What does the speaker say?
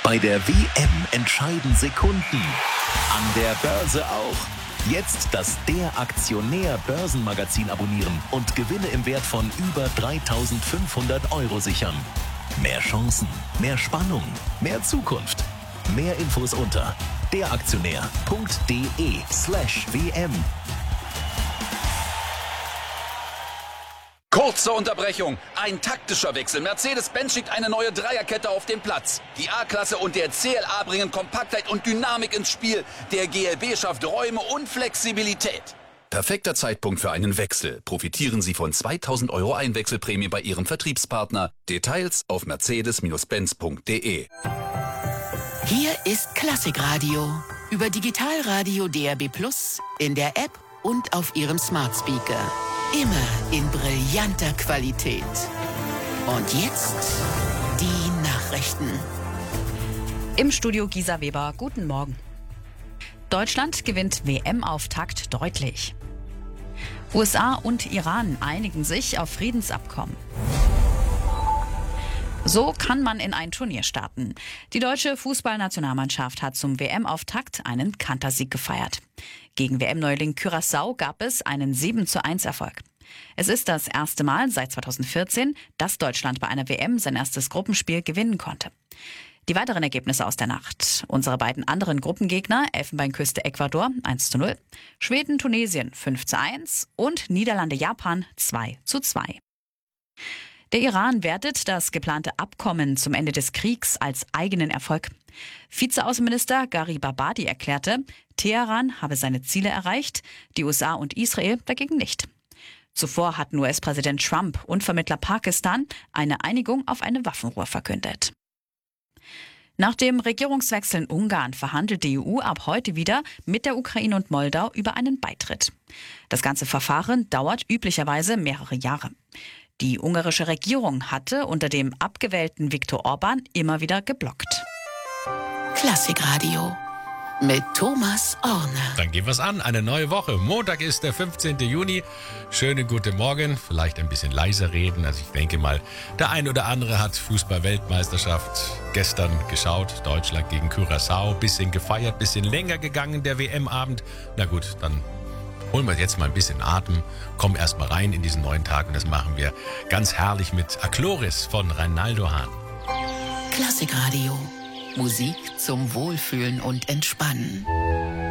Bei der WM entscheiden Sekunden. An der Börse auch. Jetzt das Der Aktionär Börsenmagazin abonnieren und Gewinne im Wert von über 3.500 € sichern. Mehr Chancen, mehr Spannung, mehr Zukunft. Mehr Infos unter deraktionär.de/WM. Kurze Unterbrechung. Ein taktischer Wechsel. Mercedes-Benz schickt eine neue Dreierkette auf den Platz. Die A-Klasse und der CLA bringen Kompaktheit und Dynamik ins Spiel. Der GLB schafft Räume und Flexibilität. Perfekter Zeitpunkt für einen Wechsel. Profitieren Sie von 2.000 € Einwechselprämie bei Ihrem Vertriebspartner. Details auf mercedes-benz.de. Hier ist Klassikradio. Über Digitalradio DAB+, in der App und auf Ihrem Smart Speaker. Immer in brillanter Qualität. Und jetzt die Nachrichten. Im Studio Gisa Weber, guten Morgen. Deutschland gewinnt WM-Auftakt deutlich. USA und Iran einigen sich auf Friedensabkommen. So kann man in ein Turnier starten. Die deutsche Fußballnationalmannschaft hat zum WM-Auftakt einen Kantersieg gefeiert. Gegen WM-Neuling Curaçao gab es einen 7:1 Erfolg. Es ist das erste Mal seit 2014, dass Deutschland bei einer WM sein erstes Gruppenspiel gewinnen konnte. Die weiteren Ergebnisse aus der Nacht. Unsere beiden anderen Gruppengegner, Elfenbeinküste Ecuador 1:0, Schweden Tunesien 5:1 und Niederlande Japan 2:2. Der Iran wertet das geplante Abkommen zum Ende des Kriegs als eigenen Erfolg. Vizeaußenminister Gharib Abadi erklärte, Teheran habe seine Ziele erreicht, die USA und Israel dagegen nicht. Zuvor hatten US-Präsident Trump und Vermittler Pakistan eine Einigung auf eine Waffenruhe verkündet. Nach dem Regierungswechsel in Ungarn verhandelt die EU ab heute wieder mit der Ukraine und Moldau über einen Beitritt. Das ganze Verfahren dauert üblicherweise mehrere Jahre. Die ungarische Regierung hatte unter dem abgewählten Viktor Orban immer wieder geblockt. Klassikradio mit Thomas Orner. Dann gehen wir's an. Eine neue Woche. Montag ist der 15. Juni. Schönen guten Morgen. Vielleicht ein bisschen leiser reden. Also ich denke mal, der ein oder andere hat Fußball-Weltmeisterschaft gestern geschaut. Deutschland gegen Curaçao. Bisschen gefeiert, bisschen länger gegangen, der WM-Abend. Na gut, dann holen wir jetzt mal ein bisschen Atem, kommen erst mal rein in diesen neuen Tag und das machen wir ganz herrlich mit Achloris von Reinaldo Hahn. Klassikradio. Musik zum Wohlfühlen und Entspannen.